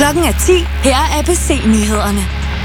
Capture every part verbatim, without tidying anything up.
Klokken er ti. Her er A B C-nyhederne.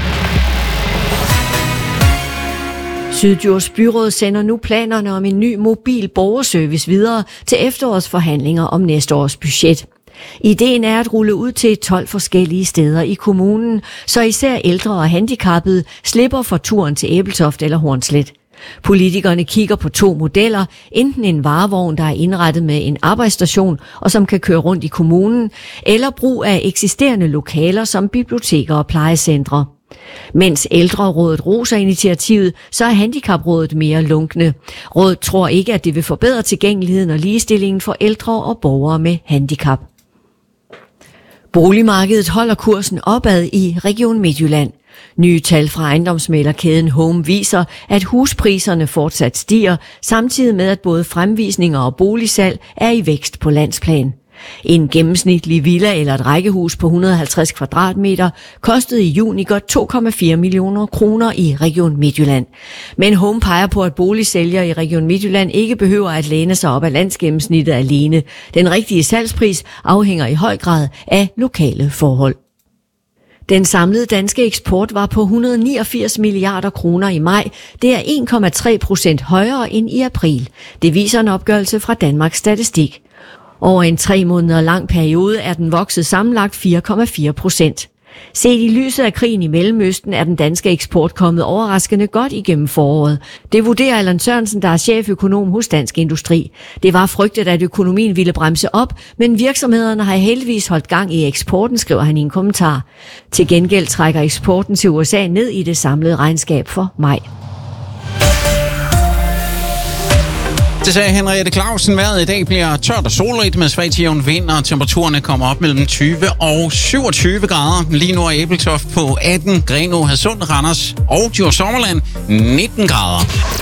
Syddjurs Byråd sender nu planerne om en ny mobil borgerservice videre til efterårsforhandlinger om næste års budget. Ideen er at rulle ud til tolv forskellige steder i kommunen, så især ældre og handicappede slipper for turen til Ebeltoft eller Hornslet. Politikerne kigger på to modeller, enten en varevogn, der er indrettet med en arbejdsstation og som kan køre rundt i kommunen, eller brug af eksisterende lokaler som biblioteker og plejecentre. Mens Ældrerådet roser initiativet, så er Handicaprådet mere lunkne. Rådet tror ikke, at det vil forbedre tilgængeligheden og ligestillingen for ældre og borgere med handicap. Boligmarkedet holder kursen opad i Region Midtjylland. Nye tal fra ejendomsmæglerkæden Home viser, at huspriserne fortsat stiger, samtidig med at både fremvisninger og boligsalg er i vækst på landsplan. En gennemsnitlig villa eller et rækkehus på et hundrede og halvtreds kvadratmeter kostede i juni godt to komma fire millioner kroner i Region Midtjylland. Men Home peger på, at boligsælgere i Region Midtjylland ikke behøver at læne sig op af landsgennemsnittet alene. Den rigtige salgspris afhænger i høj grad af lokale forhold. Den samlede danske eksport var på et hundrede og niogfirs milliarder kroner i maj. Det er en komma tre procent højere end i april. Det viser en opgørelse fra Danmarks Statistik. Over en tre måneder lang periode er den vokset sammenlagt fire komma fire procent. Set i lyset af krigen i Mellemøsten er den danske eksport kommet overraskende godt igennem foråret. Det vurderer Allan Sørensen, der er cheføkonom hos Dansk Industri. Det var frygtet, at økonomien ville bremse op, men virksomhederne har heldigvis holdt gang i eksporten, skriver han i en kommentar. Til gengæld trækker eksporten til U S A ned i det samlede regnskab for maj. Det sagde Henriette Clausen. Vejret i dag bliver tørt og solrigt med svag til jævn vind, og temperaturerne kommer op mellem tyve og syvogtyve grader. Lige nu er Ebeltoft på atten, Grenaa, Hadsund, Randers og Djursland nitten grader.